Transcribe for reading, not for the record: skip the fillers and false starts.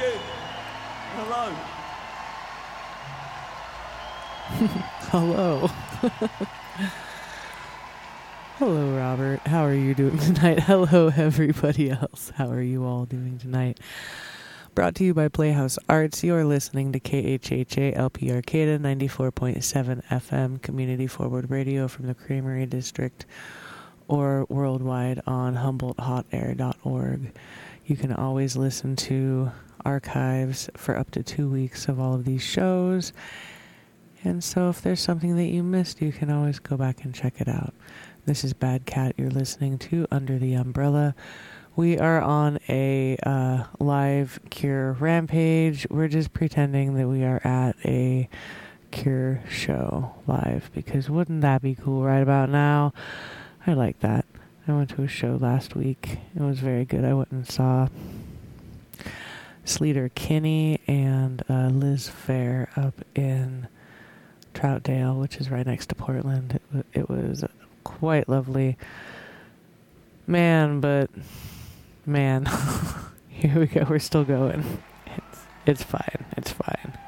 in. Hello. Hello. Hello, Robert. How are you doing tonight? Hello, everybody else. How are you all doing tonight? Brought to you by Playhouse Arts. You are listening to KHHA LP Arcata 94.7 FM Community Forward Radio from the Creamery District, or worldwide on HumboldtHotAir.org. You can always listen to archives for up to 2 weeks of all of these shows. And so if there's something that you missed, you can always go back and check it out. This is Bad Cat you're listening to Under the Umbrella. We are on a live Cure rampage. We're just pretending that we are at a Cure show live, because wouldn't that be cool right about now? I like that. I went to a show last week. It was very good. I went and saw Sleater Kinney and Liz Fair up in Troutdale, which is right next to Portland. It was quite lovely. Man, here we go. We're still going. It's fine. It's fine.